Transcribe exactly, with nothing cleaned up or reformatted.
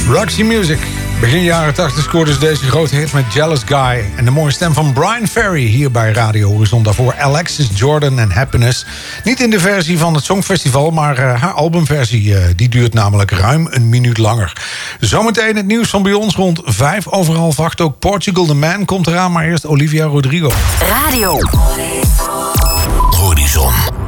Roxy Music. Begin jaren tachtig scoorde ze deze grote hit met Jealous Guy. En de mooie stem van Brian Ferry hier bij Radio Horizon. Daarvoor Alexis Jordan en Happiness. Niet in de versie van het Songfestival, maar uh, haar albumversie uh, die duurt namelijk ruim een minuut langer. Zometeen het nieuws van bij ons rond vijf over half acht. Ook Portugal The Man komt eraan, maar eerst Olivia Rodrigo. Radio Horizon.